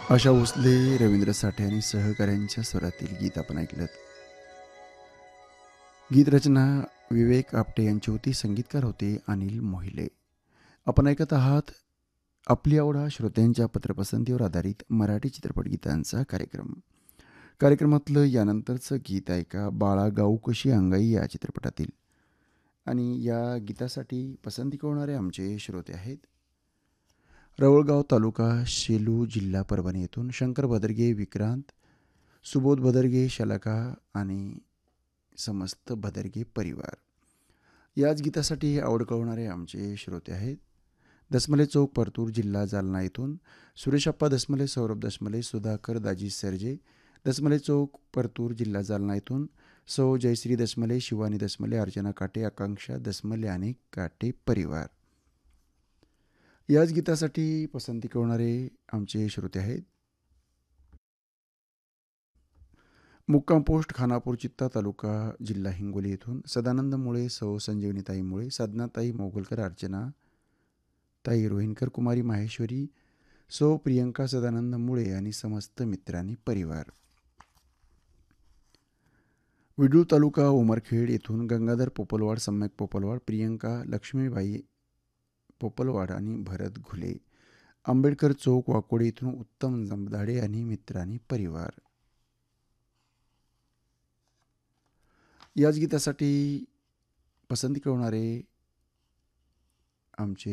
आशा भोसले, रवींद्र साठे आणि सहकाऱ्यांच्या स्वरातील गीत आपण ऐकलं. गीत रचना विवेक आपटे यांची होती. संगीतकार होते अनिल मोहिले. आपण ऐकत आहात आपली आवड हा श्रोत्यांच्या पत्रपसंतीवर आधारित मराठी चित्रपट गीतांचा कार्यक्रम. कार्यक्रमातलं यानंतरचं गीत ऐका बाळा गाऊ कशी अंगाई या चित्रपटातील. आणि या गीतासाठी पसंती कळणारे आमचे श्रोते आहेत रवळगाव तालुका शेलू जिल्हा परभणी येथून शंकर भदरगे, विक्रांत, सुबोध भदरगे, शलाका आणि समस्त भदरगे परिवार. याच गीतासाठी आवड कळवणारे आमचे श्रोते आहेत दसमले चौक, परतूर जिल्हा जालना येथून सुरेशप्पा दसमले, सौरभ दसमले, सुधाकर दाजी सरजे, दसमले चौक, परतूर जिल्हा जालना येथून सौ जयश्री दसमले, शिवानी दसमले, अर्चना काटे, आकांक्षा दसमले आणि काटे परिवार. याच गीतासाठी पसंती कळवणारे आमचे श्रोते आहेत मुक्काम पोस्ट, खानापूर, चित्ता तालुका, जिल्हा हिंगोली येथून सदानंद मुळे, सौ संजीवनीताई मुळे, साधनाताई मोगलकर, अर्चना ताई रोहिणकर, कुमारी माहेश्वरी, सौ प्रियंका सदानंद मुळे आणि समस्त मित्रांनी परिवार. विडूळ तालुका, उमरखेड येथून गंगाधर पोपलवाड, सम्यक पोपलवाड, प्रियंका लक्ष्मीबाई पोपलवाड आणि भरत घुले. आंबेडकर चौक, वाकोडे येथून उत्तम जमदाडे आणि मित्रांनी परिवार. याच गीतासाठी पसंती कळवणारे आमचे